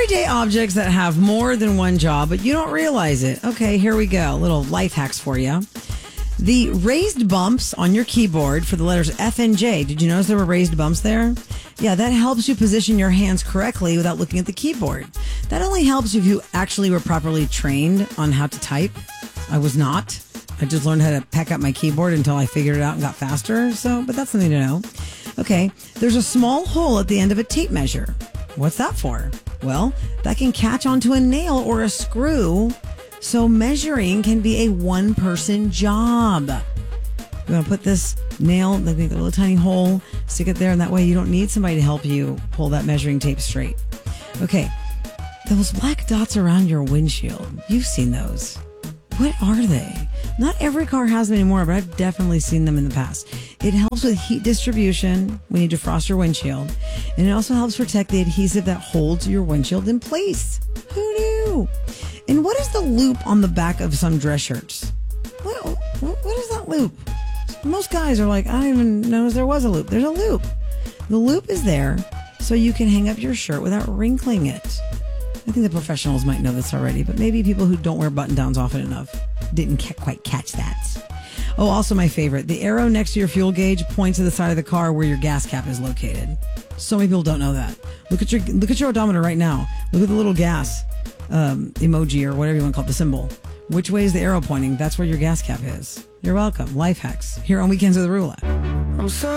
Everyday objects that have more than one job, but you don't realize it. Okay, here we go. Little life hacks for you. The raised bumps on your keyboard for the letters F and J. Did you notice there were raised bumps there? Yeah, that helps you position your hands correctly without looking at the keyboard. That only helps you if you actually were properly trained on how to type. I was not. I just learned how to peck up my keyboard until I figured it out and got faster. But that's something to know. Okay, there's a small hole at the end of a tape measure. What's that for? Well, that can catch onto a nail or a screw, so measuring can be a one-person job. You're going to put this nail, like a little tiny hole, stick it there, and that way you don't need somebody to help you pull that measuring tape straight. Okay, those black dots around your windshield, you've seen those. What are they? Not every car has them anymore, but I've definitely seen them in the past. It helps with heat distribution when you defrost your windshield, and it also helps protect the adhesive that holds your windshield in place. Who knew? And what is the loop on the back of some dress shirts? What is that loop? Most guys are like, I didn't even notice there was a loop. There's a loop. The loop is there so you can hang up your shirt without wrinkling it. I think the professionals might know this already, but maybe people who don't wear button-downs often enough didn't quite catch that. Oh, also my favorite. The arrow next to your fuel gauge points to the side of the car where your gas cap is located. So many people don't know that. Look at your odometer right now. Look at the little gas emoji or whatever you want to call it, the symbol. Which way is the arrow pointing? That's where your gas cap is. You're welcome. Life hacks here on Weekends with Rula.